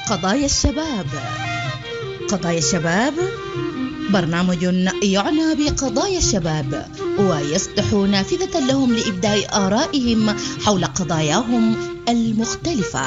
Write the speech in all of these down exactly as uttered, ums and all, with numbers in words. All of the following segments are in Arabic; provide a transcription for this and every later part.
قضايا الشباب. قضايا الشباب برنامج يعنى بقضايا الشباب ويفتح نافذة لهم لإبداء آرائهم حول قضاياهم المختلفة.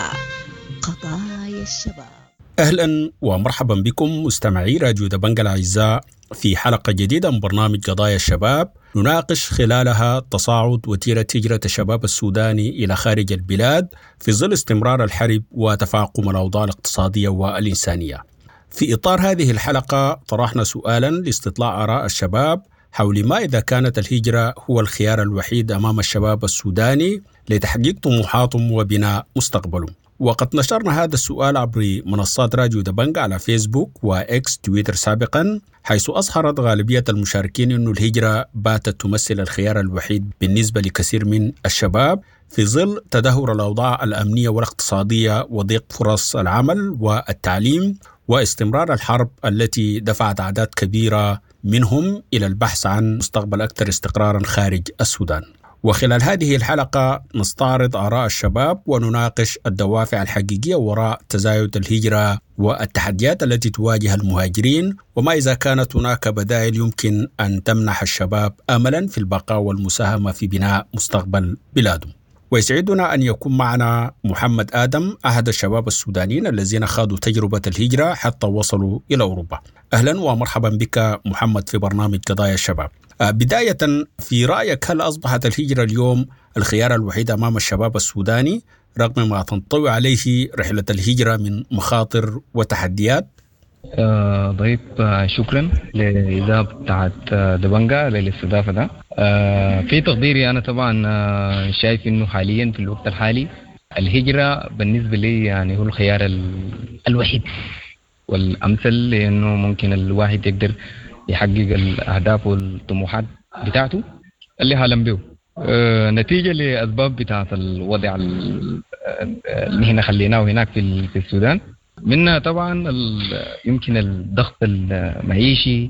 قضايا الشباب. أهلا ومرحبا بكم مستمعي راديو دبنجة الأعزاء في حلقة جديدة من برنامج قضايا الشباب، نناقش خلالها تصاعد وتيرة هجرة الشباب السوداني إلى خارج البلاد في ظل استمرار الحرب وتفاقم الأوضاع الاقتصادية والإنسانية. في إطار هذه الحلقة طرحنا سؤالا لاستطلاع آراء الشباب حول ما إذا كانت الهجرة هو الخيار الوحيد أمام الشباب السوداني لتحقيق طموحاتهم وبناء مستقبلهم. وقد نشرنا هذا السؤال عبر منصات راديو دبنجة على فيسبوك وإكس تويتر سابقا، حيث أظهرت غالبية المشاركين أن الهجرة باتت تمثل الخيار الوحيد بالنسبة لكثير من الشباب في ظل تدهور الأوضاع الأمنية والاقتصادية وضيق فرص العمل والتعليم واستمرار الحرب التي دفعت أعداد كبيرة منهم إلى البحث عن مستقبل أكثر استقرارا خارج السودان. وخلال هذه الحلقة نستعرض آراء الشباب ونناقش الدوافع الحقيقية وراء تزايد الهجرة والتحديات التي تواجه المهاجرين، وما إذا كانت هناك بدائل يمكن أن تمنح الشباب أملا في البقاء والمساهمة في بناء مستقبل بلادهم. ويسعدنا أن يكون معنا محمد آدم، أحد الشباب السودانيين الذين خاضوا تجربة الهجرة حتى وصلوا إلى أوروبا. أهلا ومرحبا بك محمد في برنامج قضايا الشباب. بداية، في رأيك هل أصبحت الهجرة اليوم الخيار الوحيد أمام الشباب السوداني رغم ما تنطوي عليه رحلة الهجرة من مخاطر وتحديات؟ آه ضيف آه شكرا للإذاعة بتاعت دبنجة للاستضافة ده. آه في تقديري أنا طبعا آه شايف إنه حاليا في الوقت الحالي الهجرة بالنسبة لي يعني هو الخيار الوحيد والأمثل، لأنه ممكن الواحد يقدر يحقق الأهداف والطموحات بتاعته اللي حالم به آه نتيجة لأسباب بتاعت الوضع اللي هنا خليناه هناك في في السودان. منها طبعا يمكن الضغط المعيشي،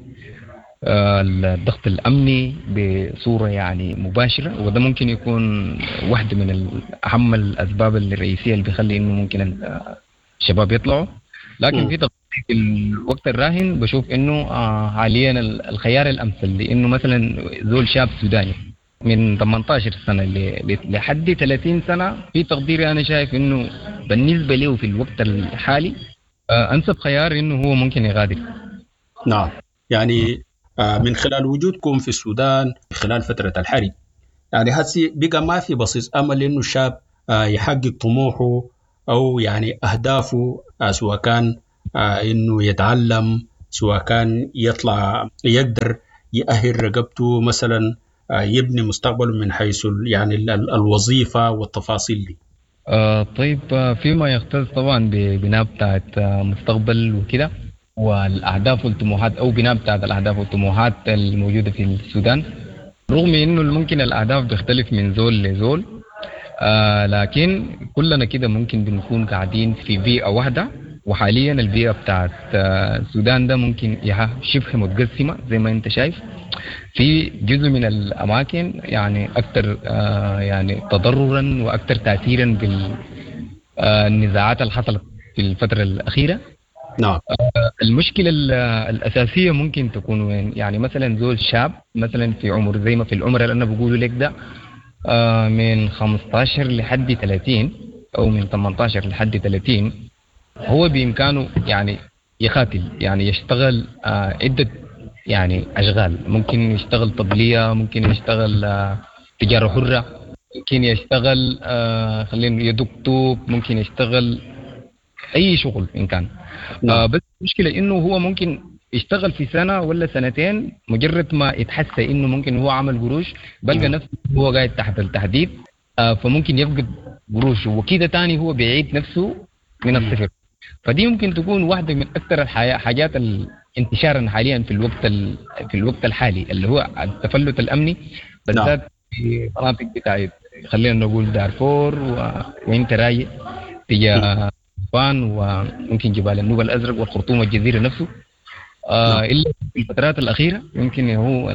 الضغط الأمني بصورة يعني مباشرة، وده ممكن يكون واحدة من أهم الأسباب الرئيسية اللي بيخلي إنه ممكن الشباب يطلعوا. لكن في في الوقت الراهن بشوف إنه حاليا الخيار الأمثل، لأنه مثلا زول شاب سوداني من ثمانية عشر سنة لحد ثلاثين سنة، في تقديري أنا شايف إنه بالنسبة له في الوقت الحالي أنسب خيار إنه هو ممكن يغادر. نعم، يعني من خلال وجودكم في السودان خلال فترة الحرب، يعني هسي بقى ما في بصيص أمل إنه الشاب يحقق طموحه أو يعني أهدافه، سواء كان إنه يتعلم، سواء كان يطلع يقدر يأهل رقبته مثلا، يبني مستقبله من حيث يعني الوظيفة والتفاصيل دي. آه طيب، فيما يختص طبعا ببناء بتاعت مستقبل وكده والأهداف والطموحات أو بناء بتاعت الأهداف والطموحات الموجودة في السودان، رغم إنه ممكن الأهداف بتختلف من زول لزول، آه لكن كلنا كده ممكن بنكون قاعدين في بيئة واحدة. وحاليا البيئة بتاعت السودان ده ممكن يها شبه متقسمة زي ما انت شايف. في جزء من الأماكن يعني أكثر آه يعني تضررا وأكثر تأثيرا بالنزاعات اللي حصلت في الفترة الأخيرة. نعم. آه المشكلة الأساسية ممكن تكون وين؟ يعني مثلا زول شاب مثلا في عمر زي ما في العمر اللي أنا بقوله لك ده، آه من خمسة عشر لحد ثلاثين أو من ثمانية عشر لحد ثلاثين، هو بإمكانه يعني يقاتل، يعني يشتغل آه عدة يعني أشغال. ممكن يشتغل طبلية، ممكن يشتغل آه تجارة حرة، ممكن يشتغل آه خلينا يدق طوب، ممكن يشتغل أي شغل إن كان. آه بس المشكلة إنه هو ممكن يشتغل في سنة ولا سنتين، مجرد ما يتحسى إنه ممكن هو عمل قروش بلقى نفسه هو قاعد تحت التحديد، آه فممكن يفقد قروشه وكده تاني هو بيعيد نفسه من الصفر. فدي يمكن تكون واحدة من أكثر الحاجات انتشارا حاليا في الوقت في الوقت الحالي، اللي هو التفلت الأمني بالذات في مناطق بتاعت خلينا نقول دارفور وين تراي تجاه بان وممكن جبال النوبة الأزرق والخرطوم والجزيرة نفسه. آه إلا في الفترات الأخيرة يمكن هو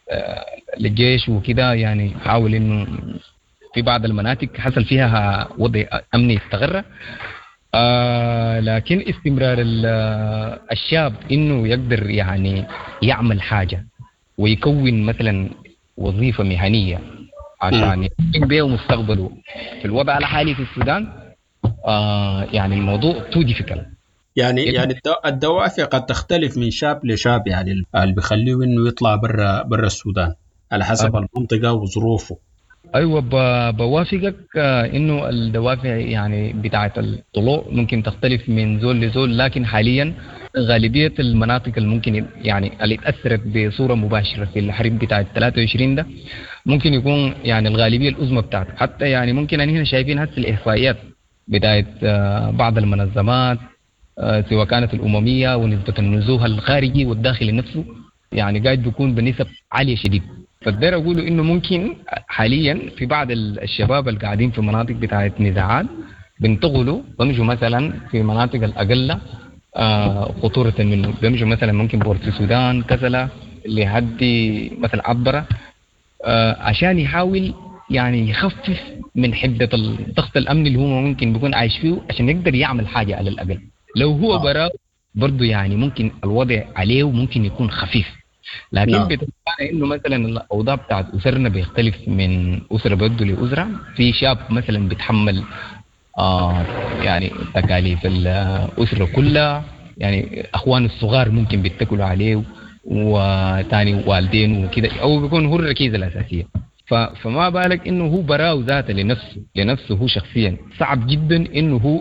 الجيش وكده يعني حاول إنه في بعض المناطق حصل فيها وضع أمني استقر، آه لكن استمرار الشاب إنه يقدر يعني يعمل حاجة ويكون مثلا وظيفة مهنية عشان يكون بيه مستقبله في الوضع الحالي في السودان. آه يعني الموضوع تو ديفيكال. يعني يعني الدوافع قد تختلف من شاب لشاب، يعني اللي بيخليه انه يطلع برا برا السودان على حسب أه. المنطقه وظروفه. ايوه بوافقك انه الدوافع يعني بتاعه الطلوع ممكن تختلف من زول لزول، لكن حاليا غالبيه المناطق اللي ممكن يعني اللي تاثرت بصوره مباشره في الحرب بتاعه ثلاثة وعشرين ده ممكن يكون يعني الغالبيه العظمى بتاعته. حتى يعني ممكن ان هنا شايفين هسه الاحصائيات بتاعه بعض المنظمات سواء كانت الامميه ونسبه النزوح الخارجي والداخلي نفسه يعني قاعد بيكون بنسب عاليه شديد. فالدير أقوله إنه ممكن حاليا في بعض الشباب اللي قاعدين في مناطق بتاعة نزاعات بينتقلوا بمجوا مثلا في مناطق الأقل خطورة منه، بمجوا مثلا ممكن بورت السودان كسلة اللي هدي مثلا عبرة عشان يحاول يعني يخفف من حدة الضغط الأمني اللي هو ممكن بيكون عايش فيه عشان يقدر يعمل حاجة على الأقل. لو هو برا برضو يعني ممكن الوضع عليه ممكن يكون خفيف، لكن no. بتبقى انه مثلا الاوضاع بتاعت اسرنا بيختلف من اسره بده لاسره. في شاب مثلا بيتحمل آه يعني تكاليف الاسره كلها، يعني اخوانه الصغار ممكن بيتكلوا عليه وثاني والدين وكده، او بيكون هو الركيزه الاساسيه. فما بالك انه هو براو ذاته لنفسه لنفسه هو شخصيا صعب جدا انه هو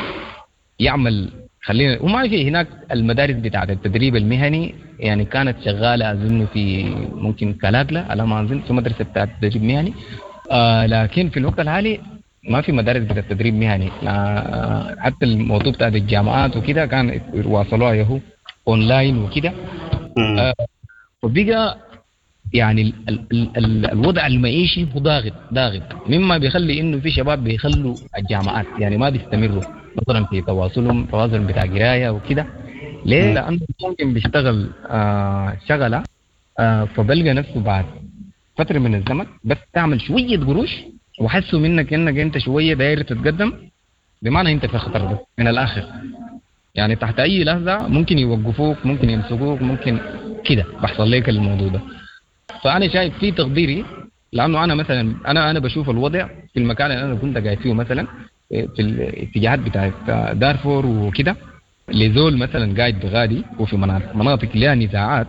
يعمل. خلينا وما في هناك المدارس بتاعت التدريب المهني يعني كانت شغالة أظن في ممكن كالاكلا على ما أظن في مدرسة بتاعت التدريب المهني، آه لكن في الوقت الحالي ما في مدارس بتاعت التدريب المهني. آه حتى الموضوع بتاعت الجامعات وكده كان يواصلوها يهو أونلاين وكده. آه وبقى يعني ال ال ال ال الوضع المعيشي هو ضاغط ضاغط مما بيخلي إنه في شباب بيخلوا الجامعات يعني ما بيستمروا مثلا في تواصلهم تواصل بتاع قرايه وكده. ليه؟ لانه ممكن بيشتغل آه شغله آه فبلقى نفسه بعد فتره من الزمن بس تعمل شويه قروش وحسوا منك انك انت شويه داير تتقدم، بمعنى انت في خطر بس من الاخر. يعني تحت اي لحظه ممكن يوقفوك، ممكن يمسكوك، ممكن كده بحصل لك الموضوع ده. فانا شايف في تقديري، لانه انا مثلا انا انا بشوف الوضع في المكان اللي انا كنت قاعد فيه مثلا في الاتجاهات بتاعت دارفور وكده، لزول مثلا قاعد بغادي وفي مناطق مناطق لها نزاعات.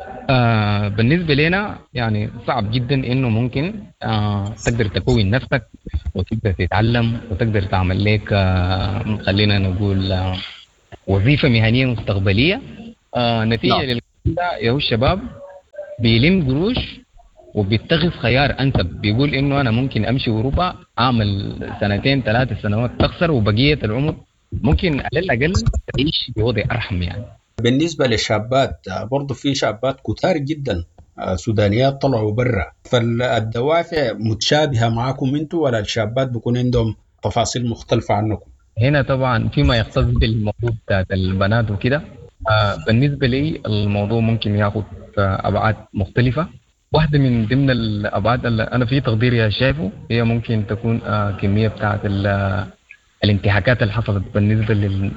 آه بالنسبه لنا يعني صعب جدا انه ممكن آه تقدر تكون نفسك وتقدر تتعلم وتقدر تعمل لك آه خلينا نقول آه وظيفه مهنيه مستقبليه. آه نتيجه للكلام يا الشباب بيلم قروش وبيتخذ خيار أنسب، بيقول إنه أنا ممكن أمشي أوروبا أعمل سنتين ثلاثة سنوات تخسر وبقية العمر ممكن على الأقل تعيش بوضع أرحم. يعني بالنسبة للشابات برضو في شابات كتار جدا سودانيات طلعوا برا، فالدوافع متشابهة معكم أنتوا ولا الشابات بيكون عندهم تفاصيل مختلفة عنكم؟ هنا طبعا فيما يختص بالموضوع بتاعت البنات وكده آه بالنسبة لي الموضوع ممكن ياخد أبعاد مختلفة. واحدة من ضمن الأبعاد اللي أنا في تقديري شايفه هي ممكن تكون آه كمية بتاعت الانتهاكات اللي حصلت بالنسبة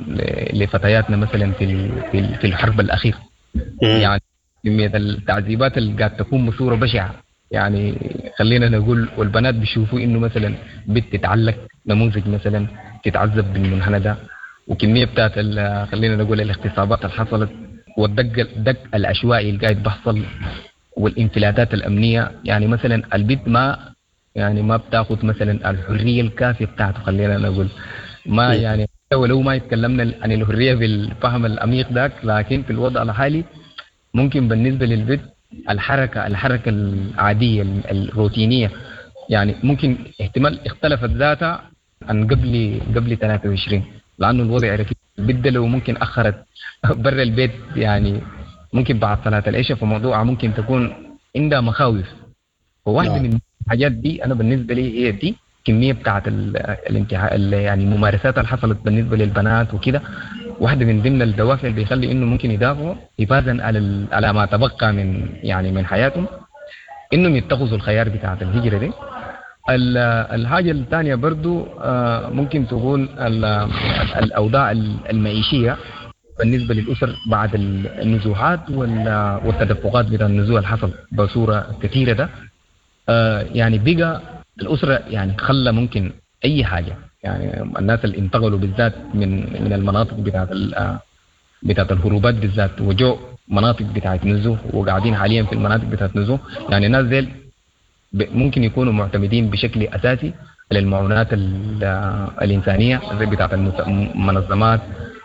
لفتياتنا مثلا في في الحرب الأخيرة. يعني كمية التعذيبات اللي قاعد تكون بصورة بشعة، يعني خلينا نقول والبنات بيشوفوا إنه مثلا بنت تتعلق نموذج مثلا تتعذب بالمنحنى ده، وكمية بتاعت خلينا نقول الاغتصابات اللي حصلت والدق الدق العشوائي اللي قاعد بيحصل والانفلاتات الأمنية. يعني مثلا البنت ما يعني ما بتاخذ مثلا الحرية الكافية بتاعته، خلينا نقول ما يعني ولو ما يتكلمنا عن الحرية بالفهم العميق ذاك، لكن في الوضع الحالي ممكن بالنسبة للبنت الحركة الحركة العادية الروتينية يعني ممكن احتمال اختلفت ذاتها عن قبل قبل ثلاثة وعشرين، لأنه الوضع ركيب. البنت لو ممكن أخرت برا البيت يعني ممكن بعد صلاة العشاء، فموضوعها ممكن تكون عندها مخاوف. وواحدة من الحاجات دي أنا بالنسبة لي هي دي كمية بتاعت الانتهاء يعني الممارسات اللي حصلت بالنسبة للبنات وكده. واحدة من ضمن الدوافع اللي بيخلي إنه ممكن يدافعوا حفاظا على على ما تبقى من يعني من حياتهم إنهم يتخذوا الخيار بتاعت الهجرة دي الحاجة الثانية برضو ممكن تكون الأوضاع المعيشية بالنسبة للأسر بعد النزوحات والتدفقات بتاع النزوح اللي حصل بصورة كثيرة ده. يعني بقى الأسرة يعني خلى ممكن أي حاجة، يعني الناس اللي انتقلوا بالذات من من المناطق بتاعت بتاعت الهروبات بالذات وجو مناطق بتاعت نزوح وقاعدين حاليا في المناطق بتاعت نزوح، يعني الناس ديل ممكن يكونوا معتمدين بشكل أساسي على المعونات الإنسانية زي بتاعت المنظمات،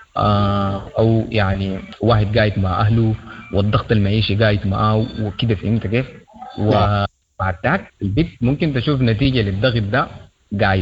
أو يعني واحد قاعد مع أهله والضغط المعيشي قاعد معاه وكده، فهمت كيف؟ وبعد ذاك البيت ممكن تشوف نتيجة للضغط ده قاعد،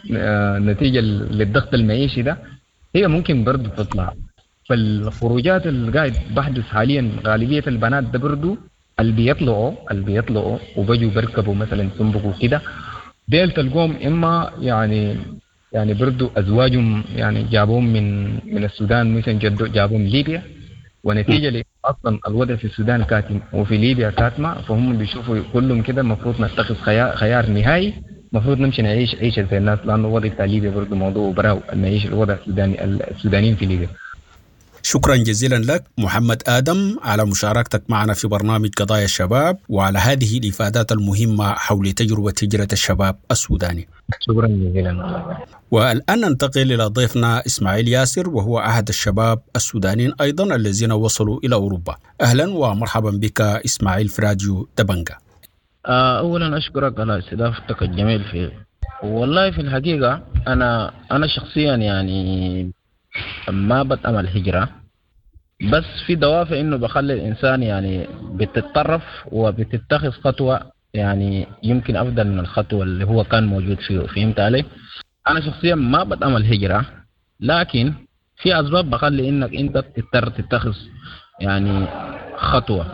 نتيجة للضغط المعيشي ده هي ممكن برضو تطلع. فالخروجات اللي قاعد بحدث حاليا غالبية البنات ده برضو اللي بيطلعوا اللي بيطلعوا وبيجوا بركبوا مثلا سنبقوا كده، ديل تلقوهم إما يعني يعني برضو أزواجهم يعني جابوهم من من السودان، مثلا جدوا جابوهم ليبيا، ونتيجة ل أصلا الوضع في السودان كاتم وفي ليبيا كاتمة، فهم بيشوفوا كلهم كده المفروض نتخذ خيار, خيار نهائي، المفروض نمشي نعيش عيشة زي الناس، لأنه الوضع بتاع ليبيا برضو موضوع براو نعيش الوضع السوداني السودانيين في ليبيا. شكرا جزيلا لك محمد آدم على مشاركتك معنا في برنامج قضايا الشباب وعلى هذه الإفادات المهمة حول تجربة هجرة الشباب السوداني. شكرا جزيلا. والآن ننتقل إلى ضيفنا إسماعيل ياسر، وهو أحد الشباب السودانيين أيضا الذين وصلوا إلى أوروبا. أهلا ومرحبا بك إسماعيل في راديو دبنجة. أولا أشكرك على استضافتك الجميل. في والله في الحقيقة أنا أنا شخصيا يعني ما بتأمل هجرة، بس في دوافع إنه بخلي الإنسان يعني بتتطرف وبتتخذ خطوة يعني يمكن أفضل من الخطوة اللي هو كان موجود فيه. فهمت علي؟ أنا شخصيا ما بتأمل هجرة، لكن في أسباب بخلي إنك أنت تضطر تتخذ يعني خطوة.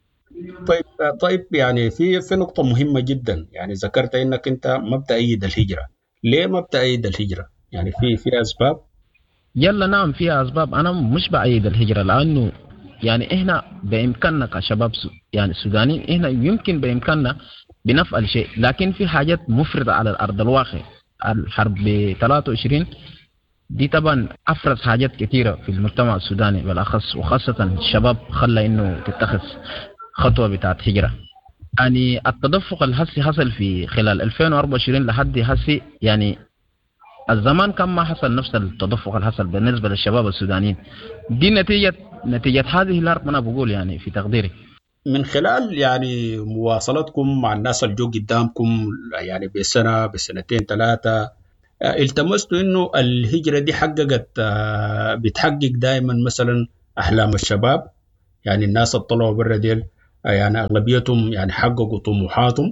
طيب طيب يعني في في نقطة مهمة جدا، يعني ذكرت إنك أنت ما بتأيد الهجرة. ليه ما بتأيد الهجرة؟ يعني في في أسباب. يلا نعم فيها أسباب. أنا مش بأيد الهجرة لأنه يعني إحنا بإمكاننا كشباب يعني سودانيين إحنا يمكن بإمكاننا بنفعل شيء، لكن في حاجات مفرطة على الأرض الواقع. الحرب ب ثلاثة وعشرين دي طبعا أفرز حاجات كثيرة في المجتمع السوداني بالأخص، وخاصة الشباب خلى إنه تتخذ خطوة بتاعت هجرة. يعني التدفق الهسي حصل في خلال ألفين وأربعة وعشرين لحد هسي، يعني الزمان كان ما حصل نفس التدفق اللي حصل بالنسبة للشباب السودانيين. دي نتيجة نتيجة هذه الأرض أنا بقول يعني في تقديري. من خلال يعني مواصلتكم مع الناس اللي جو قدامكم يعني بسنة بسنتين ثلاثة، التمستوا إنه الهجرة دي حققت بتحقق دائما مثلا أحلام الشباب؟ يعني الناس اللي طلعوا برا ديل يعني أغلبيتهم يعني حققوا طموحاتهم؟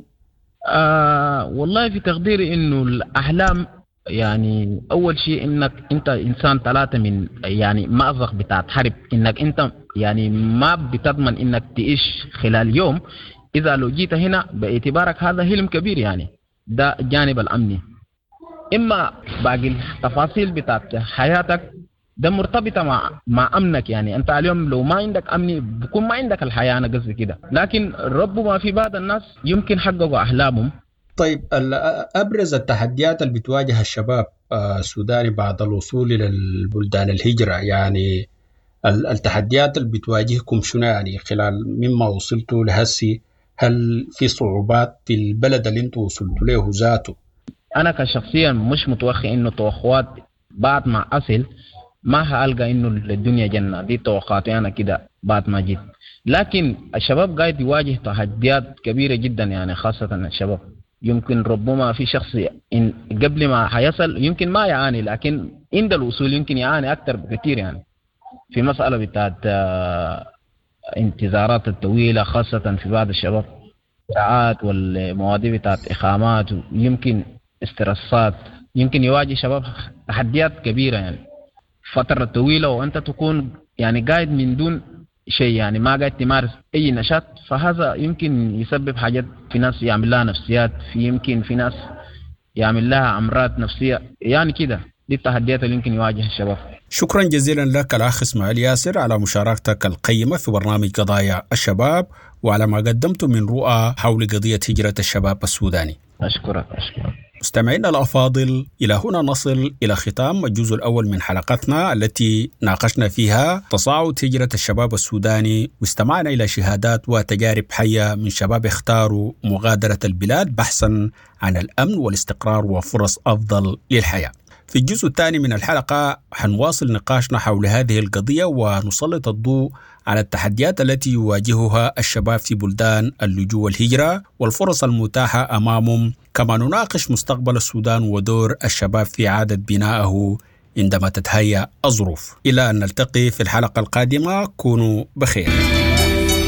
آه والله في تقديري إنه الأحلام يعني أول شيء إنك أنت إنسان ثلاثة من يعني مأزق بتاعت حرب، إنك أنت يعني ما بتضمن إنك تعيش خلال يوم. إذا لو جيت هنا باعتبارك هذا حلم كبير، يعني ده الجانب الأمني. إما باقي التفاصيل بتاعت حياتك ده مرتبطة مع مع أمنك، يعني أنت اليوم لو ما عندك أمني بكون ما عندك الحياة، أنا قصدي كده. لكن ربما في بعض الناس يمكن حققوا أحلامهم. طيب أبرز التحديات اللي بتواجه الشباب السوداني بعد الوصول إلى البلدان الهجرة، يعني التحديات اللي بتواجهكم شنو يعني خلال مما وصلتوا لهسي؟ هل في صعوبات في البلد اللي انتوا وصلتوا له ذاته؟ أنا كشخصيا مش متوقع إنه توقعات بعد ما أصل ما هألقى إنه الدنيا جنة. دي توقعاتي أنا كده بعد ما جيت. لكن الشباب قاعد يواجه تحديات كبيرة جدا، يعني خاصة الشباب. يمكن ربما في شخص إن قبل ما حيصل يمكن ما يعاني، لكن عند الوصول يمكن يعاني أكثر بكثير. يعني في مسألة بتاعت انتظارات الطويلة خاصة في بعض الشباب، ساعات والمواضيع بتاعت إقامات، يمكن استرسات، يمكن يواجه شباب تحديات كبيرة يعني فترة طويلة، وأنت تكون يعني قاعد من دون شيء، يعني ما قاعد تمارس أي نشاط. فهذا يمكن يسبب حاجات، في ناس يعمل لها نفسيات، في يمكن في ناس يعمل لها أمراض نفسية، يعني كده. دي التحديات اللي يمكن يواجه الشباب. شكرا جزيلا لك الأخ إسماعيل ياسر على مشاركتك القيمة في برنامج قضايا الشباب، وعلى ما قدمت من رؤى حول قضية هجرة الشباب السوداني. أشكرك أشكرك. مستمعينا الأفاضل، إلى هنا نصل إلى ختام الجزء الأول من حلقتنا التي ناقشنا فيها تصاعد هجرة الشباب السوداني، واستمعنا إلى شهادات وتجارب حية من شباب اختاروا مغادرة البلاد بحثا عن الأمن والاستقرار وفرص أفضل للحياة. في الجزء الثاني من الحلقة حنواصل نقاشنا حول هذه القضية ونسلط الضوء على التحديات التي يواجهها الشباب في بلدان اللجوء والهجرة والفرص المتاحة أمامهم، كما نناقش مستقبل السودان ودور الشباب في إعادة بنائه عندما تتهيأ الظروف. إلى أن نلتقي في الحلقة القادمة، كونوا بخير.